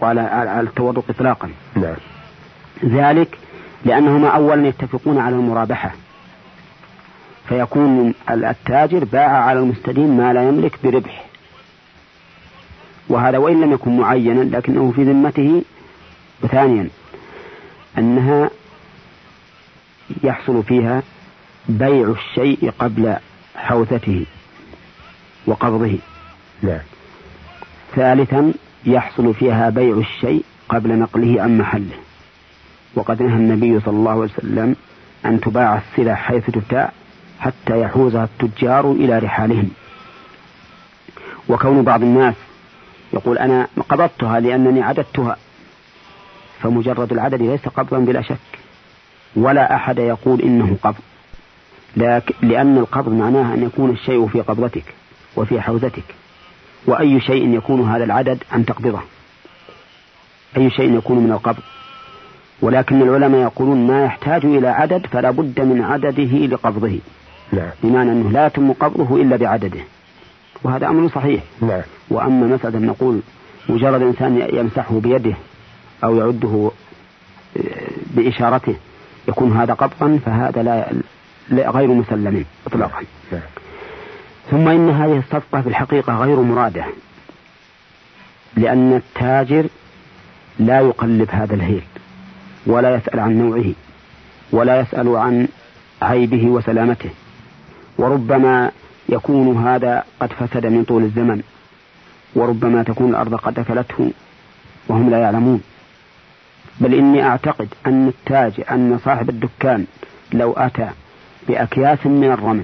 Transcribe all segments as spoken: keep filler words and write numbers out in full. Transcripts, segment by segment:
على, على التورق إطلاقا. نعم. ذلك لأنهما أولا يتفقون على المرابحة، فيكون التاجر باع على المستدين ما لا يملك بربح، وهذا وإن لم يكن معينا لكنه في ذمته. وثانيا أنها يحصل فيها بيع الشيء قبل حوزته وقبضه. نعم. ثالثا يحصل فيها بيع الشيء قبل نقله عن محله، وقد نهى النبي صلى الله عليه وسلم أن تباع السلع حيث تبتاع حتى يحوزها التجار إلى رحالهم. وكون بعض الناس يقول أنا قبضتها لأنني عددتها، فمجرد العدد ليس قبضا بلا شك، ولا أحد يقول إنه قبض، لأن القبض معناه أن يكون الشيء في قبضتك وفي حوزتك، وأي شيء يكون هذا العدد أن تقبضه، أي شيء يكون من القبض. ولكن العلماء يقولون ما يحتاج إلى عدد فلا بد من عدده لقبضه. نعم. بمعنى أنه لا يتم قبضه إلا بعدده، وهذا أمر صحيح. نعم. وأما مسألة نقول مجرد إنسان يمسحه بيده أو يعده بإشارته يكون هذا قبضا، فهذا لا, لا غير مسلم إطلاقا. نعم. ثم إن هذه الصفقة في الحقيقة غير مرادة، لأن التاجر لا يقلب هذا الهيل ولا يسأل عن نوعه ولا يسأل عن عيبه وسلامته، وربما يكون هذا قد فسد من طول الزمن، وربما تكون الأرض قد أكلته وهم لا يعلمون. بل إني أعتقد أن التاج أن صاحب الدكان لو أتى بأكياس من الرمل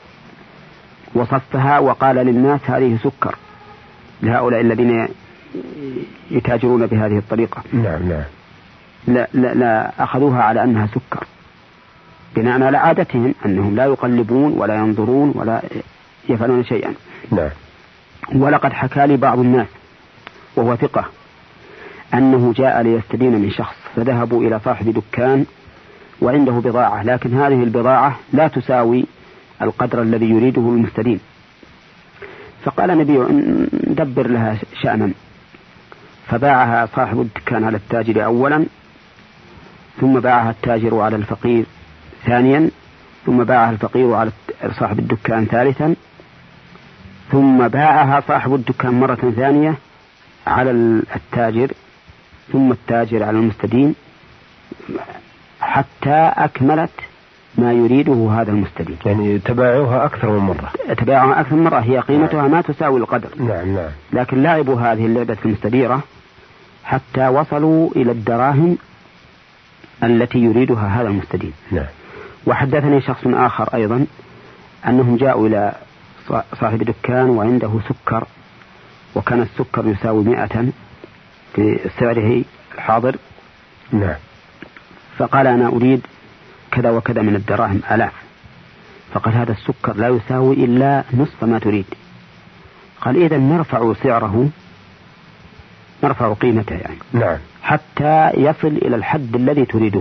وصفها وقال للناس هذه سكر لهؤلاء الذين يتاجرون بهذه الطريقة، نعم نعم، لا, لا, لا أخذوها على أنها سكر بناء على عادتهم أنهم لا يقلبون ولا ينظرون ولا يفعلون شيئا. نعم. ولقد حكى لي بعض الناس وهو ثقة أنه جاء ليستدين من شخص، فذهبوا إلى صاحب دكان وعنده بضاعة، لكن هذه البضاعة لا تساوي القدر الذي يريده المستدين، فقال النبي ندبر لها شأنا، فباعها صاحب الدكان على التاجر أولا، ثم باعها التاجر على الفقير ثانيا، ثم باعها الفقير على صاحب الدكان ثالثا، ثم باعها صاحب الدكان مرة ثانية على التاجر، ثم التاجر على المستدين، حتى أكملت ما يريده هذا المستدين. يعني تباعوها أكثر من مرة. تباعوها أكثر من مرة، هي قيمتها نعم. ما تساوي القدر. نعم نعم. لكن لعبوا هذه اللعبة المستديرة حتى وصلوا إلى الدراهم التي يريدها هذا المستدين. نعم. وحدثني شخص آخر أيضا أنهم جاءوا إلى صاحب دكان وعنده سكر، وكان السكر يساوي مئة في سعره الحاضر. نعم. فقال أنا أريد كذا وكذا من الدراهم آلاف، فقال هذا السكر لا يساوي إلا نصف ما تريد. قال إذا نرفع سعره، نرفع قيمته يعني. نعم. حتى يصل إلى الحد الذي تريده.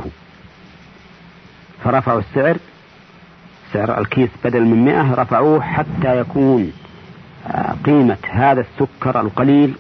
فرفعوا السعر، سعر الكيس بدل من مئة رفعوه حتى يكون قيمة هذا السكر القليل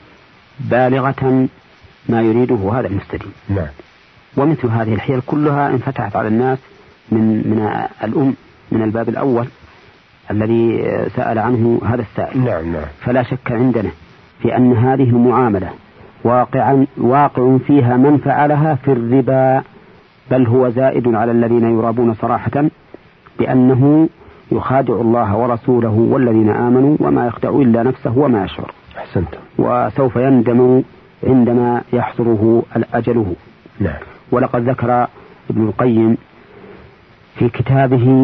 بالغة ما يريده هذا المستدين. نعم. ومثل هذه الحيل كلها انفتحت على الناس من من الأم من الباب الأول الذي سأل عنه هذا السائل. نعم نعم. فلا شك عندنا في أن هذه المعاملة واقعا واقع فيها من فعلها في الربا، بل هو زائد على الذين يرابون صراحة، بأنه يخادع الله ورسوله والذين آمنوا وما يخدع إلا نفسه وما يشعر. أحسنت. وسوف يندم عندما يحصره أجله. نعم. ولقد ذكر ابن القيم في كتابه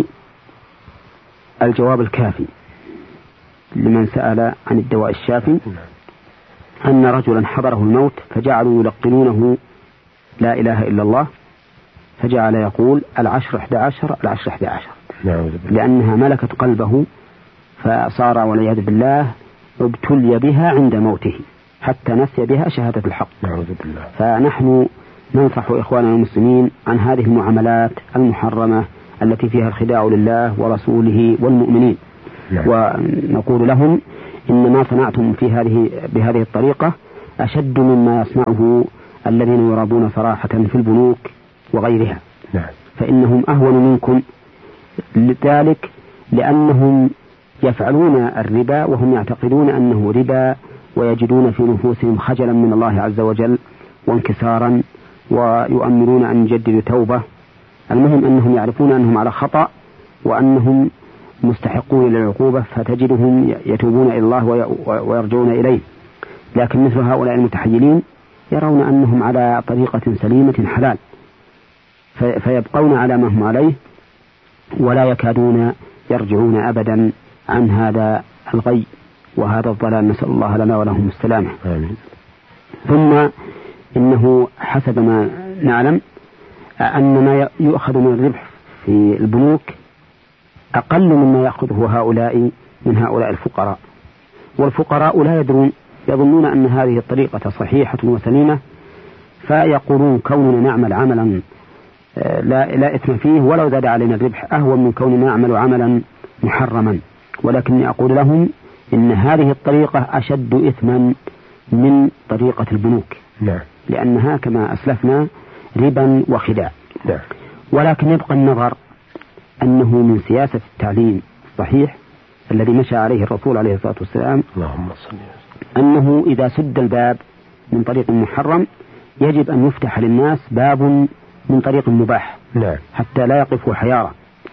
الجواب الكافي لمن سأل عن الدواء الشافي أن رجلا حضره الموت فجعلوا يلقنونه لا إله إلا الله، فجعل يقول العشر إحدى عشر العشر إحدى عشر، لأنها ملكت قلبه، فصار والعياذ بالله ابتلي بها عند موته حتى نسي بها شهادة الحق. نعوذ بالله. فنحن ننصح إخواننا المسلمين عن هذه المعاملات المحرمة التي فيها الخداع لله ورسوله والمؤمنين. نعم. ونقول لهم إن ما صنعتم في هذه بهذه الطريقة أشد مما يصنعه الذين يرابون صراحة في البنوك وغيرها. نعم. فإنهم أهون منكم ذلك لأنهم يفعلون الربا وهم يعتقدون أنه ربا، ويجدون في نفوسهم خجلا من الله عز وجل وانكسارا، ويؤملون أن يجددوا توبة. المهم أنهم يعرفون أنهم على خطأ وأنهم مستحقون للعقوبة، فتجدهم يتوبون إلى الله ويرجعون إليه. لكن مثل هؤلاء المتحيلين يرون أنهم على طريقة سليمة حلال، فيبقون على ما هم عليه ولا يكادون يرجعون أبدا عن هذا الغي وهذا الضلال، نسأل الله لنا ولهم السلامة. آمين. ثم إنه حسب ما نعلم أن ما يؤخذ من الربح في البنوك أقل مما يأخذه هؤلاء من هؤلاء الفقراء، والفقراء لا يدرون، يظنون أن هذه الطريقة صحيحة وسليمة، فيقولون كوننا نعمل عملا لا, لا إثم فيه ولو زاد علينا الربح أهون من كوننا نعمل عملا محرما. ولكني أقول لهم إن هذه الطريقة أشد إثما من طريقة البنوك. نعم. لأنها كما أسلفنا ربا وخداع. نعم. ولكن يبقى النظر أنه من سياسة التعليم الصحيح الذي مشى عليه الرسول عليه الصلاة والسلام، اللهم صل، أنه إذا سد الباب من طريق محرم يجب أن يفتح للناس باب من طريق مباح. نعم. حتى لا يقفوا حيارى.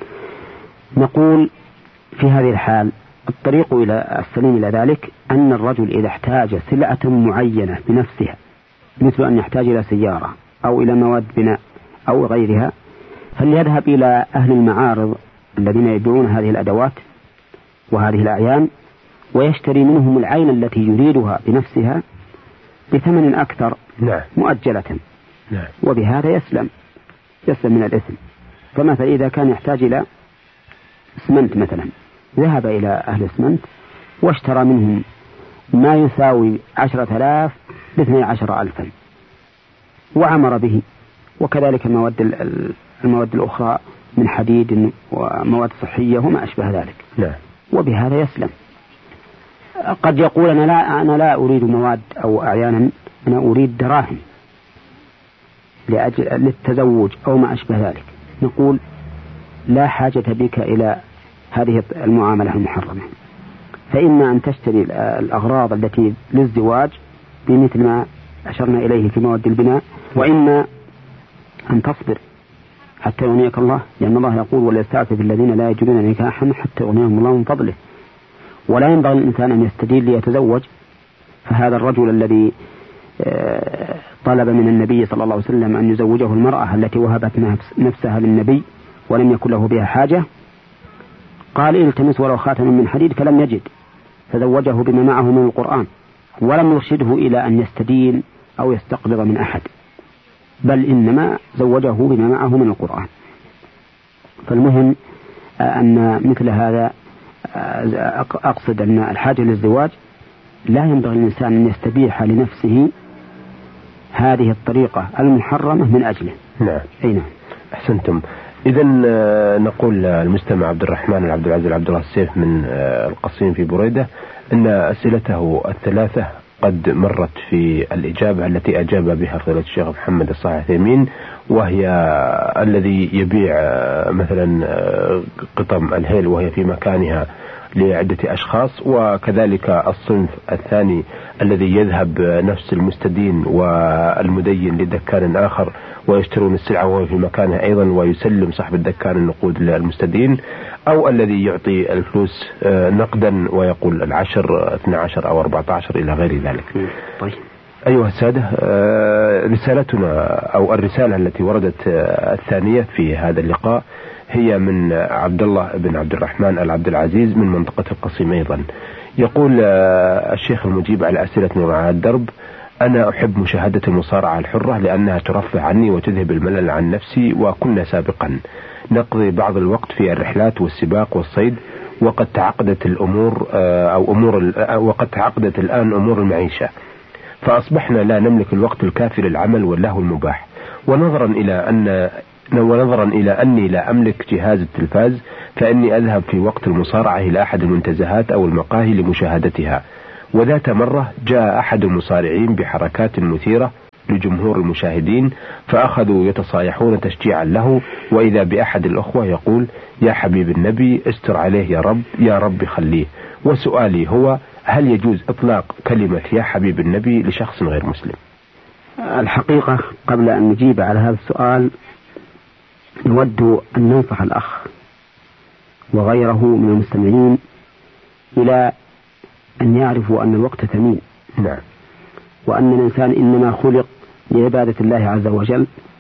نقول في هذه الحال الطريق إلى السليم إلى ذلك أن الرجل إذا احتاج سلعة معينة بنفسها، مثل أن يحتاج إلى سيارة أو إلى مواد بناء أو غيرها، فليذهب إلى أهل المعارض الذين يبيعون هذه الأدوات وهذه الأعيان ويشتري منهم العين التي يريدها بنفسها بثمن أكثر. نعم. مؤجلة. نعم. وبهذا يسلم يسلم من الإثم. فمثلا إذا كان يحتاج إلى اسمنت مثلا، ذهب إلى أهل اسمنت واشترى منهم ما يساوي عشرة آلاف باثني عشر ألفا وعمر به. وكذلك المواد المواد الأخرى من حديد ومواد صحية وما أشبه ذلك. نعم. وبهذا يسلم. قد يقول أنا لا أنا لا أريد مواد أو أعيانا، أنا أريد دراهم لأجل للتزوج أو ما أشبه ذلك. نقول لا حاجة بك إلى هذه المعاملة المحرمة، فإما أن تشتري الأغراض التي للزواج بمثل ما أشرنا إليه في مواد البناء، وإما أن تصبر حتى يغنيك الله، لأن الله يقول وليستعفف الذين لا يجدون نكاحا حتى يغنيهم الله من فضله. ولا ينبغي الإنسان أن يستدين ليتزوج. فهذا الرجل الذي طلب من النبي صلى الله عليه وسلم أن يزوجه المرأة التي وهبت نفسها للنبي ولم يكن له بها حاجة، قال التمس ولو خاتما من حديد فلم يجد، فزوجه بما معه من القرآن، ولم يرشده إلى أن يستدين أو يستقبض من أحد، بل إنما زوجه بما معه من القرآن. فالمهم أن مثل هذا، أقصد أن الحاجة للزواج لا ينبغي الإنسان أن يستبيح لنفسه هذه الطريقة المحرمة من أجله. نعم. أي نعم. أحسنتم. إذن نقول المستمع عبد الرحمن العبد العزيز عبد الله السيف من القصيم في بريدة أن أسئلته الثلاثة قد مرت في الإجابة التي أجاب بها فضيلة الشيخ محمد الصالح العثيمين، وهي الذي يبيع مثلا قطم الهيل وهي في مكانها لعدة أشخاص، وكذلك الصنف الثاني الذي يذهب نفس المستدين والمدين لدكان آخر ويشترون السلعة وهو في مكانها أيضا ويسلم صاحب الدكان النقود للمستدين، أو الذي يعطي الفلوس نقدا ويقول العشر اثنى عشر أو أربعة عشر إلى غير ذلك. طيب. أيها السادة، رسالتنا أو الرسالة التي وردت الثانية في هذا اللقاء هي من عبد الله بن عبد الرحمن العبد العزيز من منطقة القصيم أيضا. يقول الشيخ المجيب على أسئلة نور على الدرب: أنا أحب مشاهدة المصارعة الحرة لأنها ترفع عني وتذهب الملل عن نفسي، وكنا سابقا نقضي بعض الوقت في الرحلات والسباق والصيد، وقد تعقدت الأمور أو أمور وقد تعقدت الآن أمور المعيشة، فأصبحنا لا نملك الوقت الكافي للعمل واللهو المباح. ونظرا إلى أن ونظرا إلى أني لا أملك جهاز التلفاز، فإني أذهب في وقت المصارعة إلى أحد المنتزهات أو المقاهي لمشاهدتها، وذات مرة جاء أحد المصارعين بحركات مثيرة لجمهور المشاهدين، فأخذوا يتصايحون تشجيعا له، وإذا بأحد الأخوة يقول: يا حبيب النبي استر عليه يا رب، يا رب خليه. وسؤالي هو: هل يجوز إطلاق كلمة يا حبيب النبي لشخص غير مسلم؟ الحقيقة قبل أن نجيب على هذا السؤال نود أن ننصح الأخ وغيره من المستمعين إلى أن يعرفوا أن الوقت ثمين. نعم. وأن الإنسان إنما خلق لعبادة الله عز وجل،